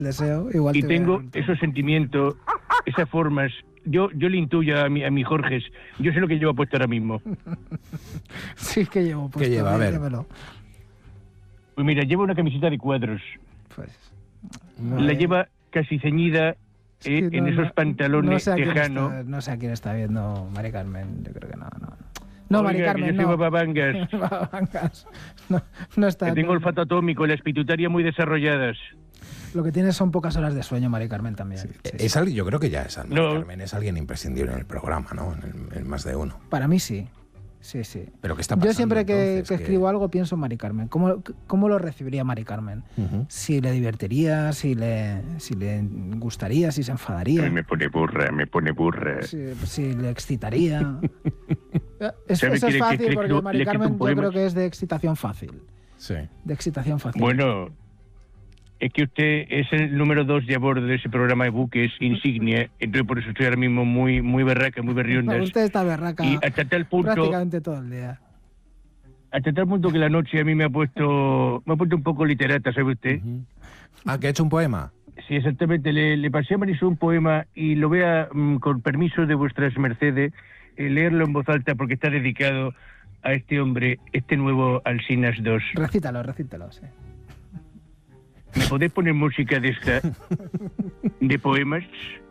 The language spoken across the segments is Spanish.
deseo, igual y te voy a tengo dar un toque. esos sentimientos, esas formas. Yo le intuyo a mi Jorge, yo sé lo que lleva puesto ahora mismo. Sí, que llevo puesto. ¿Qué lleva? A ver. Dímelo. Pues mira, lleva una camiseta de cuadros, Pues, la lleva casi ceñida es que en esos pantalones sé a quién tejanos. está- no sé a quién está viendo Mari Carmen, yo creo que no. No, Mari Oiga, que Carmen, yo soy no. babangas, Babangas. No está. que tengo olfato atómico, las pituitarias muy desarrolladas. Lo que tienes son pocas horas de sueño, Mari Carmen, también. Sí. Es alguien, yo creo que ya es Mari No. Carmen, es alguien imprescindible en el programa, ¿no? En más de uno. Para mí sí. Sí, sí. Pero ¿qué está pasando? Yo siempre que entonces? escribo algo pienso en Mari Carmen. ¿Cómo lo recibiría Mari Carmen? Ujú. Si le divertiría, si le gustaría, si se enfadaría, Me pone burra. si le excitaría. ¿Sabe Eso es que fácil porque le Mari quito Carmen un yo poema? creo que es de excitación fácil. Sí. De excitación fácil. Bueno, es que usted es el número 2 de a bordo de ese programa de buques insignia, entonces por eso estoy ahora mismo muy berraca, muy berrionda. Usted está berraca Y hasta tal punto prácticamente todo el día. que la noche a mí me ha puesto un poco literata, ¿sabe usted? Ujú. Ah, ¿que ha hecho un poema? Sí, exactamente. Le pasé a Marisol un poema y lo voy a, con permiso de vuestras mercedes, leerlo en voz alta porque está dedicado a este hombre, este nuevo Alsinas 2. Recítalo, sí. ¿Me podéis poner música de esta, de poemas?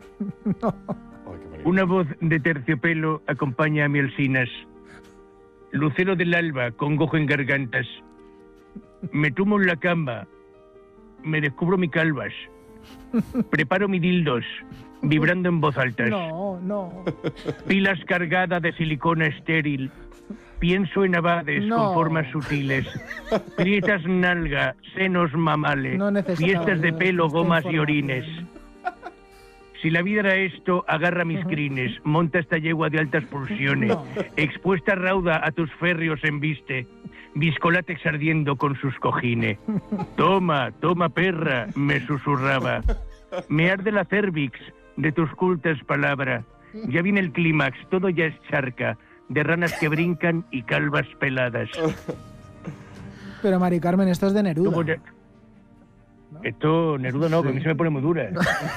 Una voz de terciopelo acompaña a mi Alsinas. Lucero del alba, congojo en gargantas. Me tumo en la cama, me descubro mi calvas. Preparo mi dildos, vibrando en voz alta. No. Pilas cargadas de silicona estéril. Pienso en abades No. con formas sutiles. Prietas nalga, senos mamales. No necesitaba Fiestas de yo pelo, esta gomas y información. orines. Si la vida era esto, agarra mis crines, monta esta yegua de altas pulsiones, No. expuesta rauda a tus férreos embiste, viscolátex ardiendo con sus cojines. Toma, perra, me susurraba. Me arde la cervix de tus cultas palabras. Ya viene el clímax, todo ya es charca, de ranas que brincan y calvas peladas. Pero Mari Carmen, esto es de Neruda. ¿Cómo ne- Esto, Neruda no, que a mí se me pone muy dura.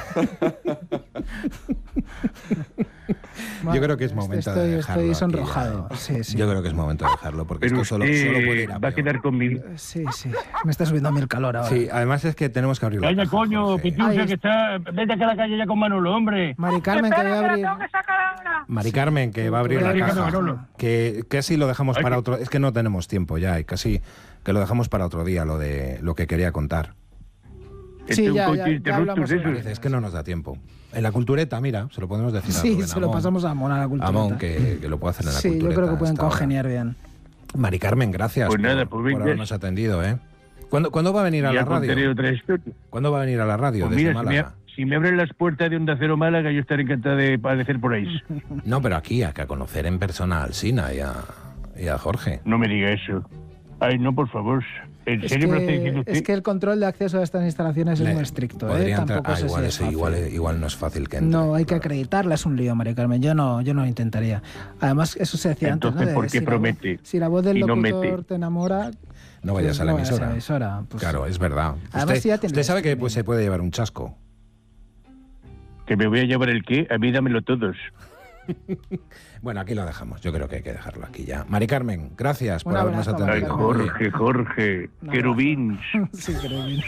Yo creo que es momento de dejarlo Estoy aquí sonrojado. ya, Sí. Yo creo que es momento de dejarlo, porque Pero esto usted solo puede ir a va a peor. quedar conmigo. Sí. Me está subiendo a mí el calor ahora. Sí, además es que tenemos que abrir la Calla, caja, coño, Jorge. Pitiusa, Ay, que está... Vete acá a la calle ya con Manolo, hombre. Mari Carmen, que voy a abrir. Mari Carmen, que va a abrir Voy a la abrir caja. Manolo. Que casi lo dejamos Ay, para que- otro... Es que no tenemos tiempo ya, y casi que lo dejamos para otro día, lo de lo que quería contar. Sí, un ya coche hablamos interruptus, otra eso. vez. Es que no nos da tiempo. En la cultureta, mira, se lo podemos decir a Sí, Rubén se lo Amón. pasamos a Amón, a la cultura. Amón, que lo puede hacer en la Sí, cultureta. yo creo que pueden hasta ahora. congeniar bien. Mari Carmen, gracias Pues nada, por, pues por venga. habernos atendido, ¿eh? ¿Cuándo va a venir a Ya la contaré radio? otra historia. ¿Cuándo va a venir a la radio Pues desde mira, Málaga? si me abren las puertas de Onda Cero Málaga, yo estaré encantado de aparecer por ahí. No, pero aquí, a conocer en persona a Alsina y a Jorge. No me diga eso. Ay, no, por favor. ¿En Es serio me lo está diciendo usted? que el control de acceso a estas instalaciones es Le- muy estricto, podría entrar- Tampoco sé igual, si es fácil. igual no es fácil que entre. No, hay que claro. acreditarla, es un lío, María Carmen. Yo no lo intentaría. Además, eso se decía Entonces, antes, ¿no? ¿por qué promete? Si la voz del Y no locutor mete? te enamora, No vayas pues a la no vayas emisora. emisora, pues- Claro, es verdad. Además, Usted, ya tiene usted sabe que streaming. pues, se puede llevar un chasco. ¿Que me voy a llevar el qué? A mí dámelo todos. Bueno, aquí lo dejamos. Yo creo que hay que dejarlo aquí ya. Mari Carmen, gracias por Un habernos abrazo, Ay, atendido. Mari Oye, Jorge, No, querubins. sí, creo que...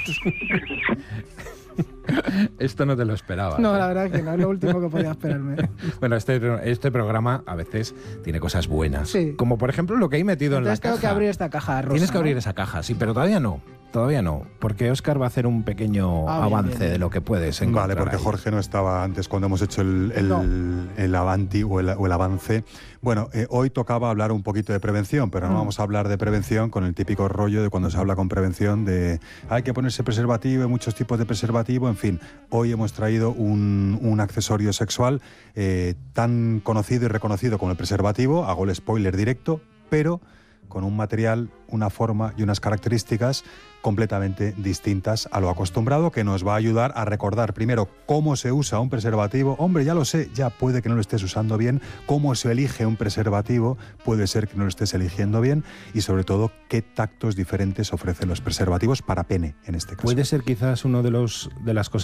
esto no te lo esperaba. No, ¿eh? la verdad que no es lo último que podía esperarme. Bueno, este programa a veces tiene cosas buenas. Sí. Como por ejemplo lo que hay metido Entonces en tengo la que caja. abrir esta caja rosa. Tienes que abrir ¿no? esa caja, sí, pero todavía no. Todavía no, porque Óscar va a hacer un pequeño Ah, bien, avance bien. de lo que puedes encontrar. Vale, porque ahí. Jorge no estaba antes cuando hemos hecho el avanti o el avance. Bueno, hoy tocaba hablar un poquito de prevención, pero no vamos a hablar de prevención con el típico rollo de cuando se habla con prevención de hay que ponerse preservativo, hay muchos tipos de preservativo, en fin. Hoy hemos traído un accesorio sexual tan conocido y reconocido como el preservativo, hago el spoiler directo, pero con un material, una forma y unas características completamente distintas a lo acostumbrado, que nos va a ayudar a recordar primero cómo se usa un preservativo. Hombre, ya lo sé, ya puede que no lo estés usando bien. Cómo se elige un preservativo, puede ser que no lo estés eligiendo bien. Y sobre todo, qué tactos diferentes ofrecen los preservativos para pene, en este caso. Puede ser quizás uno de las cosas